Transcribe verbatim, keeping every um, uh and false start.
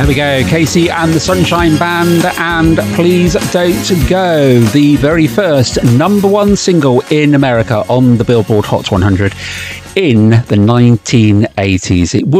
we go. Casey and the Sunshine Band and Please Don't Go, the very first number one single in America on the Billboard Hot one hundred in the nineteen eighties. It would